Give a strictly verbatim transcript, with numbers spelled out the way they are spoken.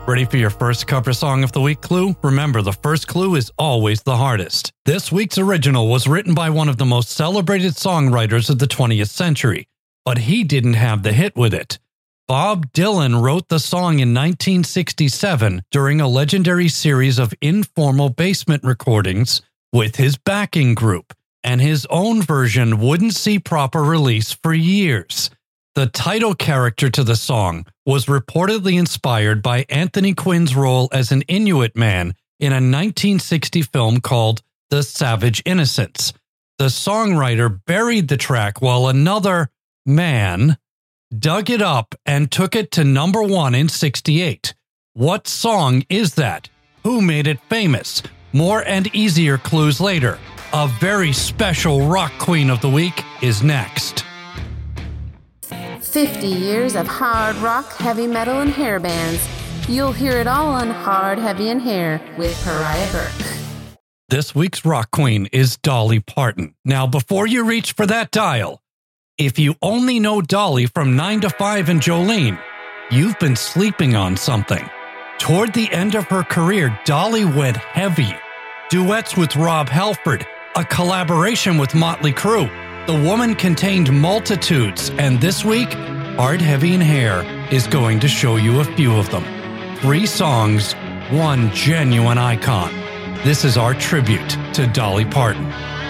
Ready for your first cover song of the week clue? Remember, the first clue is always the hardest. This week's original was written by one of the most celebrated songwriters of the twentieth century, but he didn't have the hit with it. Bob Dylan wrote the song in nineteen sixty-seven during a legendary series of informal basement recordings with his backing group, and his own version wouldn't see proper release for years. The title character to the song was reportedly inspired by Anthony Quinn's role as an Inuit man in a nineteen sixty film called The Savage Innocents. The songwriter buried the track while another man dug it up and took it to number one in sixty-eight. What song is that? Who made it famous? More and easier clues later. A very special rock queen of the week is next. fifty years of hard rock, heavy metal, and hair bands. You'll hear it all on Hard, Heavy, and Hair with Pariah Burke. This week's rock queen is Dolly Parton. Now, before you reach for that dial, if you only know Dolly from nine to five and Jolene, you've been sleeping on something. Toward the end of her career, Dolly went heavy. Duets with Rob Halford, a collaboration with Motley Crue. The woman contained multitudes, and this week, Hard, Heavy, and Hair is going to show you a few of them. Three songs, one genuine icon. This is our tribute to Dolly Parton.